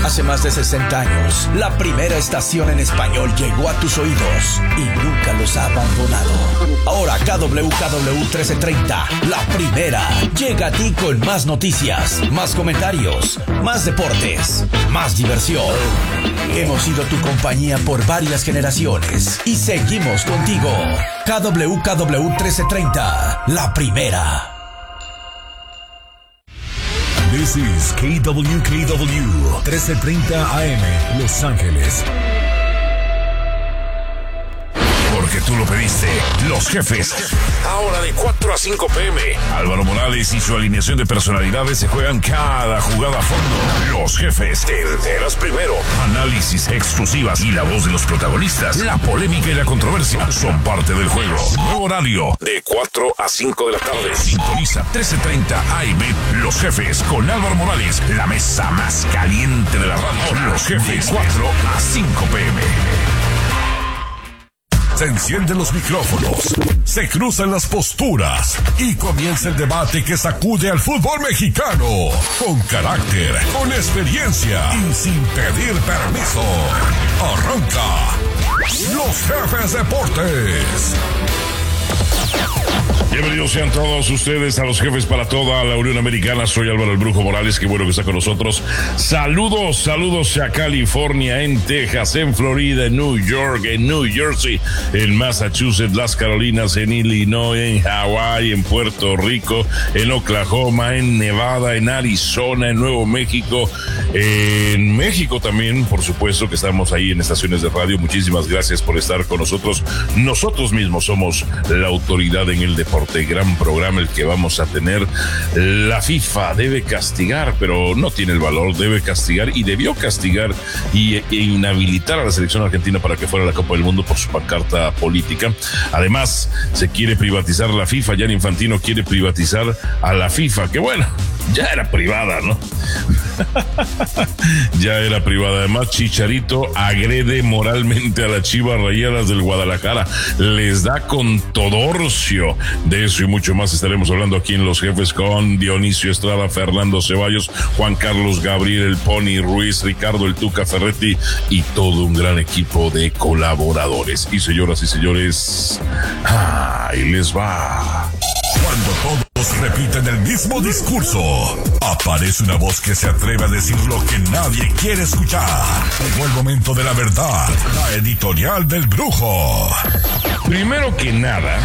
Hace más de 60 años, la primera estación en español llegó a tus oídos y nunca los ha abandonado. Ahora KWKW 1330, la primera, llega a ti con más noticias, más comentarios, más deportes, más diversión. Hemos sido tu compañía por varias generaciones y seguimos contigo. KWKW 1330, la primera. This is KWKW 1330 AM, Los Ángeles. Porque tú lo pediste, Los Jefes. Ahora de 4 a 5 p.m. Álvaro Morales y su alineación de personalidades se juegan cada jugada a fondo. Los Jefes, te enteras primero. Análisis, exclusivas y la voz de los protagonistas. La polémica y la controversia son parte del juego. Nuevo horario, de 4 a 5 de la tarde. Sintoniza 1330 AM, Los Jefes, con Álvaro Morales. La mesa más caliente de la radio. Los Jefes, 4 a 5 p.m. Se encienden los micrófonos, se cruzan las posturas y comienza el debate que sacude al fútbol mexicano. Con carácter, con experiencia y sin pedir permiso. Arranca Los Jefes Deportes. Bienvenidos sean todos ustedes a Los Jefes para toda la Unión Americana. Soy Álvaro el Brujo Morales, qué bueno que está con nosotros. Saludos a California, en Texas, en Florida, en New York, en New Jersey, en Massachusetts, las Carolinas, en Illinois, en Hawái, en Puerto Rico, en Oklahoma, en Nevada, en Arizona, en Nuevo México, en México también, por supuesto que estamos ahí en estaciones de radio. Muchísimas gracias por estar con nosotros. Nosotros mismos somos la autoridad en el deporte. Gran programa el que vamos a tener. La FIFA debe castigar, pero no tiene el valor, debe castigar y debió castigar e inhabilitar a la selección argentina para que fuera a la Copa del Mundo por su pancarta política. Además, se quiere privatizar la FIFA. Gianni Infantino quiere privatizar a la FIFA, que bueno, ya era privada, ¿no? Ya era privada. Además, Chicharito agrede moralmente a las Chivas Rayadas del Guadalajara. Les da con todorcio. De eso y mucho más estaremos hablando aquí en Los Jefes con Dionisio Estrada, Fernando Ceballos, Juan Carlos Gabriel, el Pony Ruiz, Ricardo el Tuca Ferretti y todo un gran equipo de colaboradores. Y señoras y señores, ahí les va. Cuando todos repiten el mismo discurso, aparece una voz que se atreve a decir lo que nadie quiere escuchar. Llegó el momento de la verdad, la editorial del Brujo. Primero que nada,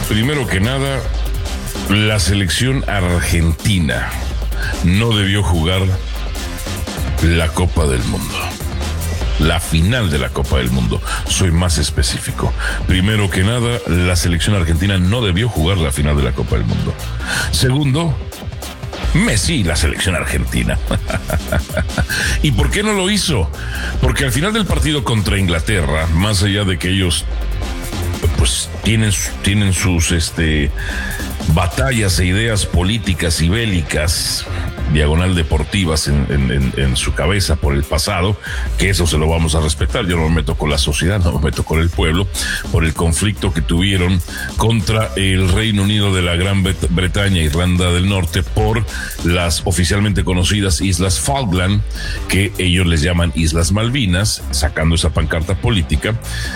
la selección argentina no debió jugar la Copa del Mundo. La final de la Copa del Mundo. Soy más específico. Primero que nada, la selección argentina no debió jugar la final de la Copa del Mundo. Segundo, Messi y la selección argentina. ¿Y por qué no lo hizo? Porque al final del partido contra Inglaterra, más allá de que ellos pues tienen sus batallas e ideas políticas y bélicas, diagonal deportivas en su cabeza por el pasado, que eso se lo vamos a respetar. Yo no me meto con la sociedad, no me meto con el pueblo, por el conflicto que tuvieron contra el Reino Unido de la Gran Bretaña, Irlanda del Norte, por las oficialmente conocidas Islas Falkland, que ellos les llaman Islas Malvinas, sacando esa pancarta política.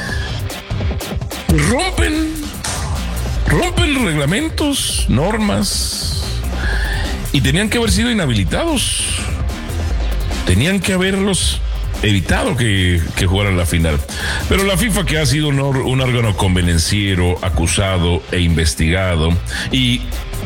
Rompen reglamentos, normas, y tenían que haber sido inhabilitados. Tenían que haberlos evitado que jugaran la final. Pero la FIFA, que ha sido un órgano convenenciero, acusado e investigado y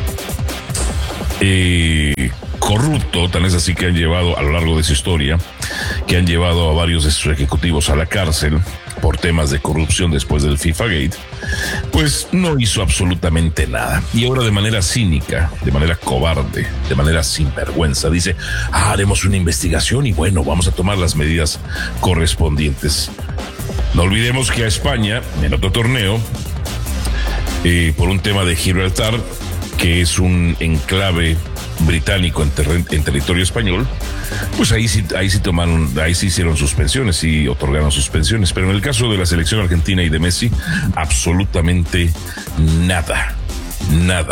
corrupto, tan es así que han llevado a lo largo de su historia, que han llevado a varios de sus ejecutivos a la cárcel por temas de corrupción después del FIFA Gate, pues no hizo absolutamente nada. Y ahora, de manera cínica, de manera cobarde, de manera sinvergüenza, dice: haremos una investigación y bueno, vamos a tomar las medidas correspondientes. No olvidemos que a España, en otro torneo, por un tema de Gibraltar, que es un enclave británico en territorio español, pues ahí sí hicieron suspensiones y otorgaron suspensiones. Pero en el caso de la selección argentina y de Messi, absolutamente nada.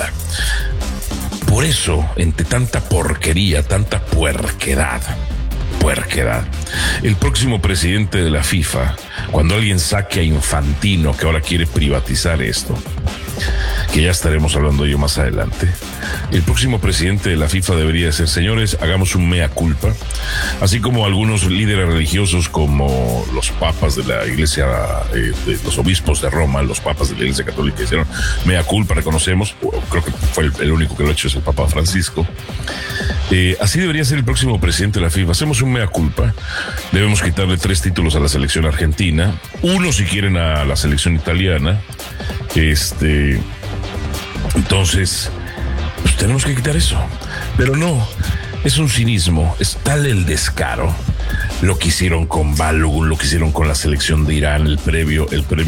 Por eso, entre tanta porquería, tanta puerquedad, puerquedad. El próximo presidente de la FIFA, cuando alguien saque a Infantino, que ahora quiere privatizar esto, que ya estaremos hablando de ello más adelante, el próximo presidente de la FIFA debería ser: señores, hagamos un mea culpa, así como algunos líderes religiosos como los papas de la iglesia, los obispos de Roma, los papas de la iglesia católica hicieron mea culpa, reconocemos, creo que fue el único que lo ha hecho, es el Papa Francisco. Así debería ser el próximo presidente de la FIFA. Hacemos un mea culpa, debemos quitarle 3 títulos a la selección argentina, 1 si quieren a la selección italiana, entonces pues tenemos que quitar eso. Pero no, es un cinismo, es tal el descaro. Lo que hicieron con Balogun, lo que hicieron con la selección de Irán, el premio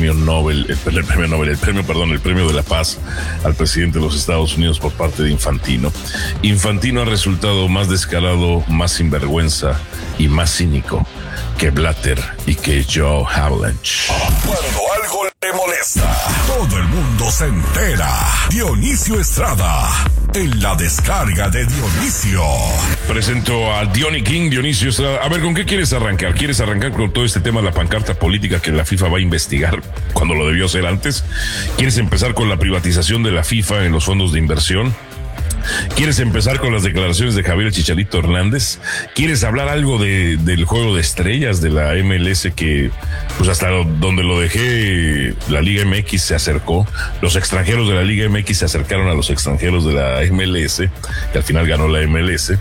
de la paz al presidente de los Estados Unidos por parte de Infantino. Infantino ha resultado más descarado, más sinvergüenza y más cínico que Blatter y que Joe Haviland. Cuando algo le molesta, todo el mundo se entera. Dionisio Estrada, en la descarga de Dionisio. Presento a Diony King. Dionisio Estrada. A ver, ¿con qué quieres arrancar? ¿Quieres arrancar con todo este tema de la pancarta política que la FIFA va a investigar cuando lo debió hacer antes? ¿Quieres empezar con la privatización de la FIFA en los fondos de inversión? ¿Quieres empezar con las declaraciones de Javier Chicharito Hernández? ¿Quieres hablar algo del juego de estrellas de la MLS que, pues hasta donde lo dejé, la Liga MX se acercó? Los extranjeros de la Liga MX se acercaron a los extranjeros de la MLS, que al final ganó la MLS.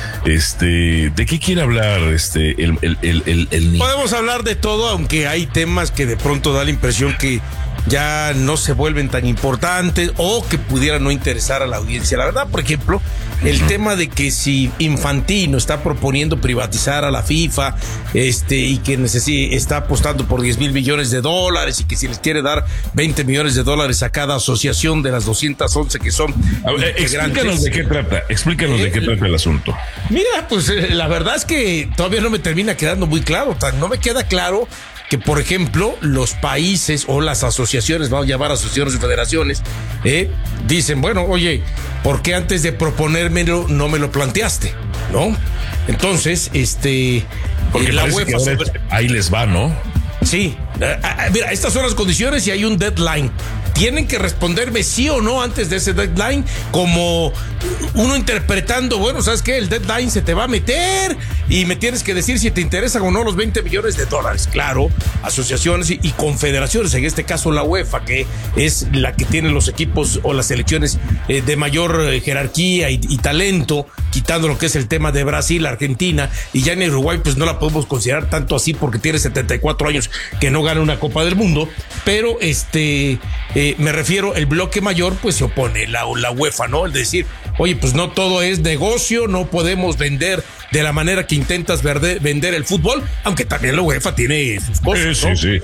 ¿De qué quiere hablar el Podemos hablar de todo, aunque hay temas que de pronto da la impresión que ya no se vuelven tan importantes o que pudieran no interesar a la audiencia. La verdad, por ejemplo, el tema de que si Infantino está proponiendo privatizar a la FIFA, y que está apostando por $10,000 millones y que si les quiere dar $20 millones a cada asociación de las 211 que son explícanos de qué trata, de qué trata el asunto. Mira, pues la verdad es que todavía no me termina quedando muy claro. No me queda claro que, por ejemplo, los países o las asociaciones, vamos a llamar asociaciones y federaciones, dicen, bueno, oye, ¿por qué antes de proponérmelo no me lo planteaste? ¿No? Entonces, porque la UEFA ahí les va, ¿no? Sí, mira, estas son las condiciones y hay un deadline. Tienen que responderme sí o no antes de ese deadline, como uno interpretando, bueno, ¿sabes qué? El deadline se te va a meter y me tienes que decir si te interesan o no los $20 millones. Claro, asociaciones y confederaciones, en este caso la UEFA, que es la que tiene los equipos o las selecciones de mayor jerarquía y talento, quitando lo que es el tema de Brasil, Argentina, y ya en Uruguay pues no la podemos considerar tanto así porque tiene 74 años que no gana una Copa del Mundo, pero me refiero, el bloque mayor pues se opone, la UEFA, ¿no? Es decir, oye, pues no todo es negocio, no podemos vender de la manera que intentas vender el fútbol, aunque también la UEFA tiene sus cosas, ¿no? Sí,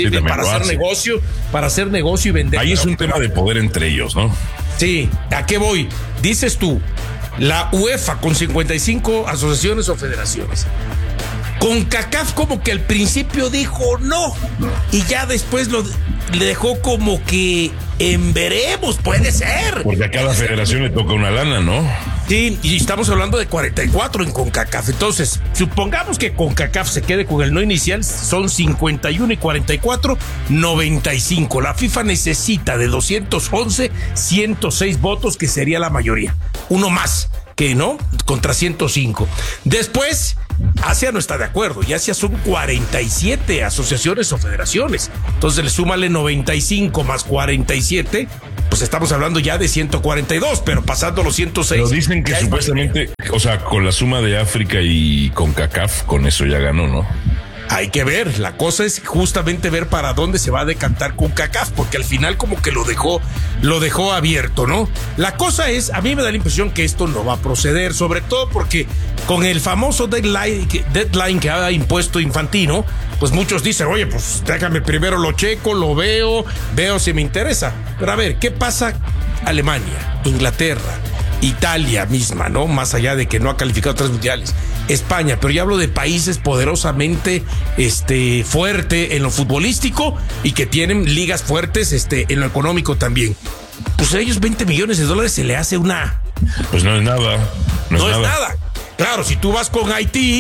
para hacer negocio y vender. Ahí es un tema de poder entre ellos, ¿no? Sí, ¿a qué voy? Dices tú, la UEFA con 55 asociaciones o federaciones. CONCACAF como que al principio dijo no y ya después le dejó como que en veremos, puede ser. Porque a cada federación le toca una lana, ¿no? Sí, y estamos hablando de 44 en CONCACAF. Entonces, supongamos que CONCACAF se quede con el no inicial, son 51 y 44, 95. La FIFA necesita de 211, 106 votos, que sería la mayoría. Uno más que no, contra 105. Después, Asia no está de acuerdo, y Asia son 47 asociaciones o federaciones. Entonces le súmale 95 más 47, pues estamos hablando ya de 142, pero pasando los 106. Pero dicen que supuestamente, o sea, con la suma de África y CONCACAF, con eso ya ganó, ¿no? Hay que ver, la cosa es justamente ver para dónde se va a decantar CONCACAF, porque al final como que lo dejó abierto, ¿no? La cosa es, a mí me da la impresión que esto no va a proceder, sobre todo porque con el famoso deadline que ha impuesto Infantino, pues muchos dicen, oye, pues déjame primero lo checo, lo veo si me interesa. Pero a ver, ¿qué pasa? Alemania, Inglaterra, Italia misma, ¿no? Más allá de que no ha calificado 3 mundiales. España, pero ya hablo de países poderosamente fuerte en lo futbolístico y que tienen ligas fuertes en lo económico también. Pues a ellos $20 millones se le hace una... Pues no es nada. No es nada. Claro, si tú vas con Haití,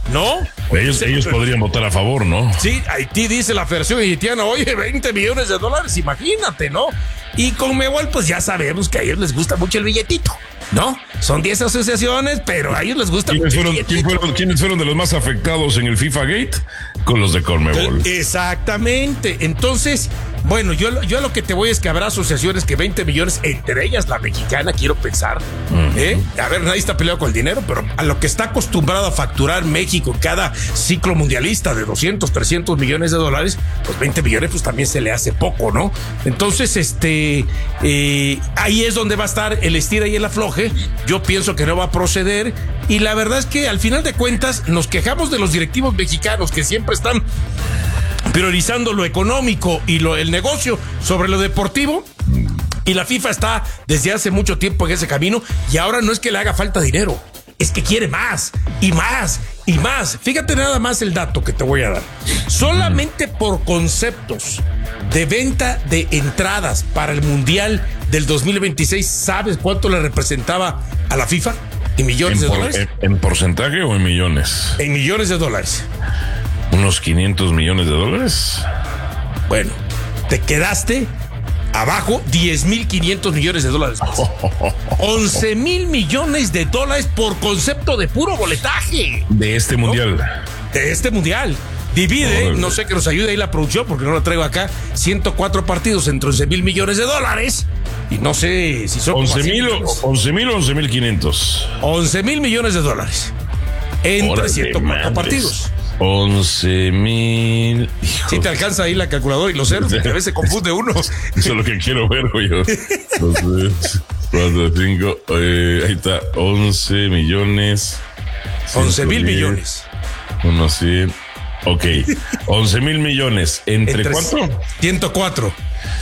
¿no? Ellos podrían votar a favor, ¿no? Sí, Haití dice la Federación Haitiana, oye, 20 millones de dólares, imagínate, ¿no? Y Conmebol, pues ya sabemos que a ellos les gusta mucho el billetito, ¿no? Son 10 asociaciones, pero a ellos les gusta mucho el billetito. ¿Quiénes fueron de los más afectados en el FIFA Gate? Con los de Conmebol. Exactamente. Entonces, bueno, yo a lo que te voy es que habrá asociaciones que 20 millones, entre ellas la mexicana, quiero pensar. A ver, nadie está peleado con el dinero, pero a lo que está acostumbrado a facturar México en cada ciclo mundialista de 200, 300 millones de dólares, pues 20 millones pues también se le hace poco, ¿no? Entonces, ahí es donde va a estar el estira y el afloje. Yo pienso que no va a proceder, y la verdad es que al final de cuentas nos quejamos de los directivos mexicanos que siempre están priorizando lo económico y el negocio sobre lo deportivo, y la FIFA está desde hace mucho tiempo en ese camino, y ahora no es que le haga falta dinero, es que quiere más y más y más. Fíjate nada más el dato que te voy a dar. Solamente por conceptos de venta de entradas para el Mundial del 2026, ¿sabes cuánto le representaba a la FIFA? ¿En millones de dólares? ¿En porcentaje o en millones? En millones de dólares. ¿Unos 500 millones de dólares? Bueno, te quedaste abajo 10,500 millones de dólares más. 11,000 millones de dólares por concepto de puro boletaje. De este mundial. De este mundial. Divide, no sé, que nos ayude ahí la producción, porque no la traigo acá, 104 partidos entre 11,000 millones de dólares. Y no sé si son 11,000 o 11,500. 11,000 millones de dólares. Entre 104 partidos. 11,000. Si te alcanza ahí la calculadora y los ceros, porque a veces se confunde uno. Eso es lo que quiero ver, güey. 2, 3, 4, 5. Ahí está. 11 millones. 11,000 millones. Unos 100. Ok. 11,000 millones. ¿Entre cuánto? 104.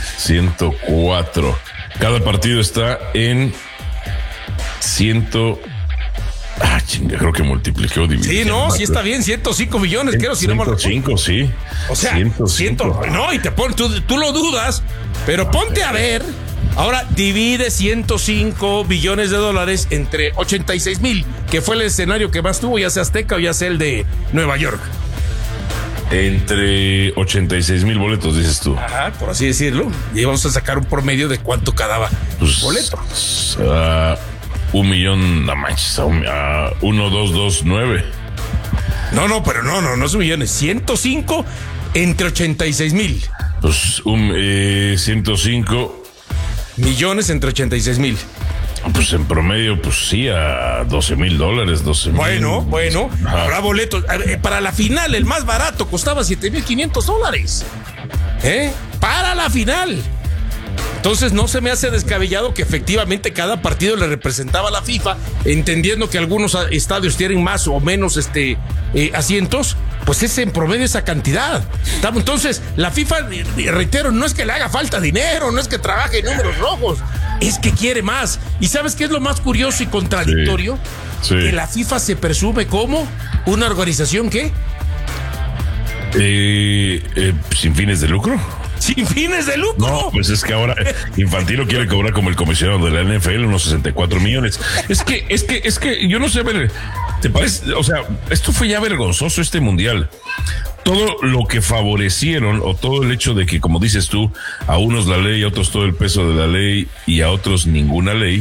104. Cada partido está en 100. Chinga, creo que multipliqué o dividí. Sí, no, sí está bien, 105 millones, creo, si no me recuerdo. 105, sí. O sea, 105. No, y te pones, tú lo dudas, pero ponte a ver. Ahora divide 105 billones de dólares entre 86,000, que fue el escenario que más tuvo, ya sea Azteca o ya sea el de Nueva York. Entre 86,000 boletos, dices tú. Ajá, por así decirlo. Y vamos a sacar un promedio de cuánto cada boleto. 1,000,000, no manches, 1,229. No, pero no es millones. 105 entre 86,000. Pues 105 millones entre 86,000. Pues en promedio, pues sí, a $12,000, 12,000. Bueno, habrá boletos. Para la final, el más barato costaba $7,500. Para la final. Entonces no se me hace descabellado que efectivamente cada partido le representaba a la FIFA, entendiendo que algunos estadios tienen más o menos asientos, pues es en promedio esa cantidad. Entonces la FIFA, reitero, no es que le haga falta dinero, no es que trabaje en números rojos, es que quiere más. ¿Y sabes qué es lo más curioso y contradictorio? Sí. Que la FIFA se presume como una organización que sin fines de lucro. sin fines de lucro. No, pues es que ahora Infantino quiere cobrar como el comisionado de la NFL unos 64 millones. Es que yo no sé, a ver, ¿te parece? O sea, esto fue ya vergonzoso, este mundial. Todo lo que favorecieron, o todo el hecho de que, como dices tú, a unos la ley, a otros todo el peso de la ley y a otros ninguna ley,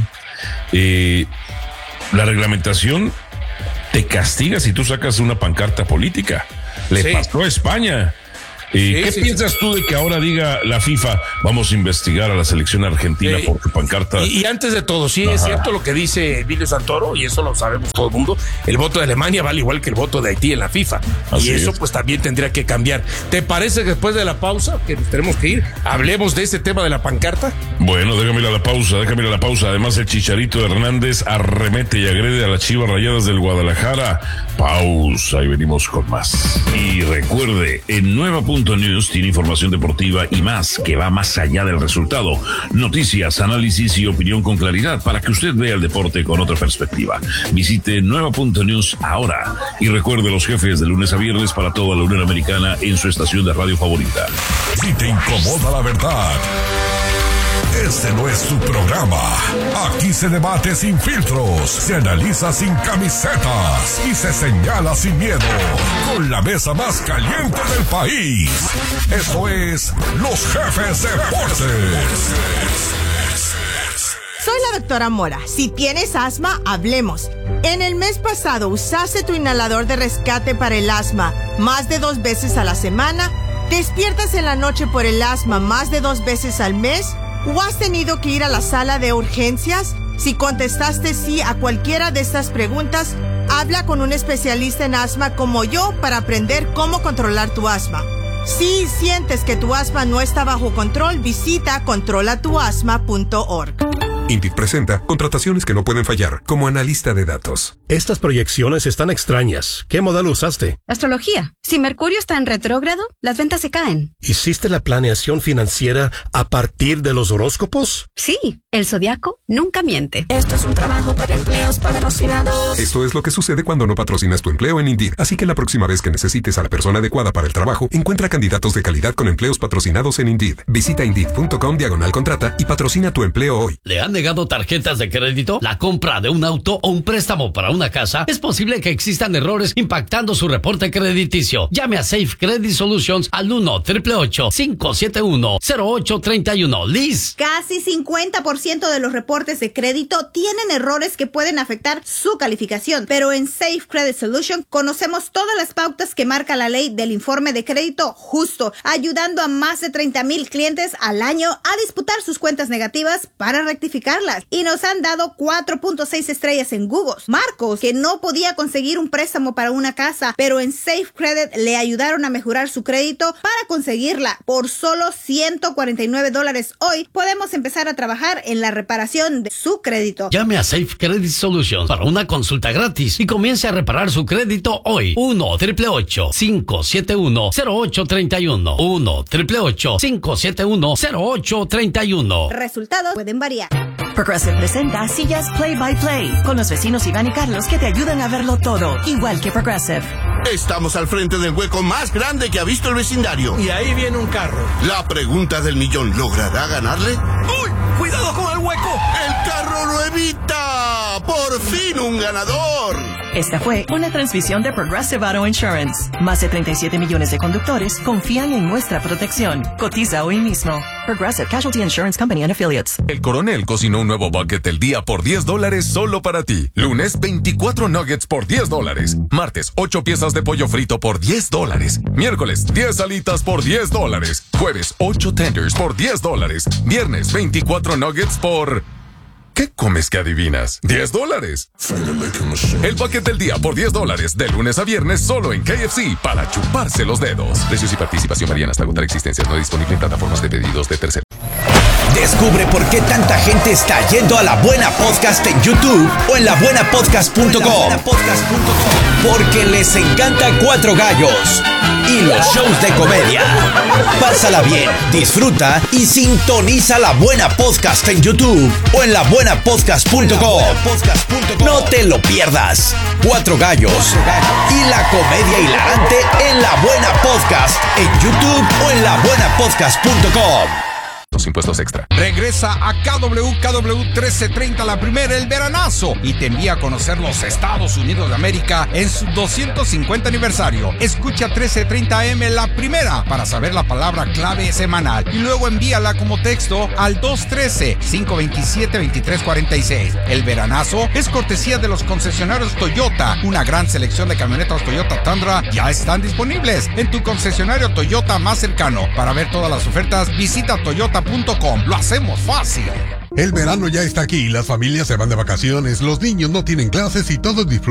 la reglamentación te castiga si tú sacas una pancarta política. Le pasó a España. ¿Qué piensas tú de que ahora diga la FIFA, vamos a investigar a la selección argentina por su pancarta? Y antes de todo, es cierto lo que dice Emilio Santoro, y eso lo sabemos todo el mundo, el voto de Alemania vale igual que el voto de Haití en la FIFA. Así y eso pues también tendría que cambiar. ¿Te parece que después de la pausa, que nos tenemos que ir, hablemos de ese tema de la pancarta? Bueno, déjame ir a la pausa. Además, el Chicharito Hernández arremete y agrede a las Chivas Rayadas del Guadalajara. Pausa y venimos con más. Y recuerde, en Nueva News tiene información deportiva y más que va más allá del resultado. Noticias, análisis y opinión con claridad para que usted vea el deporte con otra perspectiva. Visite Nueva.news ahora y recuerde los jefes de lunes a viernes para toda la Unión Americana en su estación de radio favorita. Si te incomoda la verdad, Este no es tu programa. Aquí se debate sin filtros, se analiza sin camisetas y se señala sin miedo. Con la mesa más caliente del país. Esto es Los Jefes Deportes. Soy la doctora Mora. Si tienes asma, hablemos. En el mes pasado, ¿usaste tu inhalador de rescate para el asma más de 2 veces a la semana? ¿Despiertas en la noche por el asma más de 2 veces al mes? ¿O has tenido que ir a la sala de urgencias? Si contestaste sí a cualquiera de estas preguntas, habla con un especialista en asma como yo para aprender cómo controlar tu asma. Si sientes que tu asma no está bajo control, visita controlatuasma.org. INDIT presenta contrataciones que no pueden fallar, como analista de datos. Estas proyecciones están extrañas. ¿Qué modelo usaste? Astrología. Si Mercurio está en retrógrado, las ventas se caen. ¿Hiciste la planeación financiera a partir de los horóscopos? Sí, el zodiaco nunca miente. Esto es un trabajo para empleos patrocinados. Esto es lo que sucede cuando no patrocinas tu empleo en Indeed. Así que la próxima vez que necesites a la persona adecuada para el trabajo, encuentra candidatos de calidad con empleos patrocinados en Indeed. Visita Indeed.com/contrata y patrocina tu empleo hoy. ¿Le han negado tarjetas de crédito? ¿La compra de un auto o un préstamo para una casa? Es posible que existan errores impactando su reporte crediticio. Llame a Safe Credit Solutions al 1-888-571-0831. Liz. Casi 50% de los reportes de crédito tienen errores que pueden afectar su calificación, pero en Safe Credit Solutions conocemos todas las pautas que marca la ley del informe de crédito justo, ayudando a más de 30,000 clientes al año a disputar sus cuentas negativas para rectificarlas. Y nos han dado 4.6 estrellas en Google. Marcos, que no podía conseguir un préstamo para una casa, pero en Safe Credit le ayudaron a mejorar su crédito para conseguirla. Por solo $149 hoy podemos empezar a trabajar en la reparación de su crédito. Llame a Safe Credit Solutions para una consulta gratis y comience a reparar su crédito hoy. 1-888-571-0831. 1-888-571-0831. Resultados pueden variar. Progressive presenta Sillas Play by Play con los vecinos Iván y Carlos que te ayudan a verlo todo, igual que Progressive. Estamos al frente del hueco más grande que ha visto el vecindario. Y ahí viene un carro. La pregunta del millón, ¿logrará ganarle? ¡Uy! ¡Cuidado con el hueco! ¡El carro lo evita! ¡Por fin un ganador! Esta fue una transmisión de Progressive Auto Insurance. Más de 37 millones de conductores confían en nuestra protección. Cotiza hoy mismo. Progressive Casualty Insurance Company and Affiliates. El Coronel cocinó un nuevo bucket del día por $10 solo para ti. Lunes, 24 nuggets por $10. Martes, 8 piezas de pollo frito por $10. Miércoles, 10 alitas por $10. Jueves, 8 tenders por $10. Viernes, 24 nuggets por... ¿Qué comes que adivinas? $10. El paquete del día por $10, de lunes a viernes solo en KFC para chuparse los dedos. Precios y participación varían hasta agotar existencias. No disponible en plataformas de pedidos de terceros. Descubre por qué tanta gente está yendo a La Buena Podcast en YouTube o en labuenapodcast.com. Porque les encanta Cuatro Gallos y los shows de comedia. Pásala bien, disfruta y sintoniza La Buena Podcast en YouTube o en labuenapodcast.com. No te lo pierdas. Cuatro Gallos y la comedia hilarante en La Buena Podcast en YouTube o en labuenapodcast.com. Impuestos extra. Regresa a KW 1330 la primera, el veranazo, y te envía a conocer los Estados Unidos de América en su 250 aniversario. Escucha 1330 AM la primera para saber la palabra clave semanal y luego envíala como texto al 213-527-2346. El veranazo es cortesía de los concesionarios Toyota. Una gran selección de camionetas Toyota Tundra ya están disponibles en tu concesionario Toyota más cercano. Para ver todas las ofertas, visita Toyota.com. Lo hacemos fácil. El verano ya está aquí, las familias se van de vacaciones, los niños no tienen clases y todos disfrutan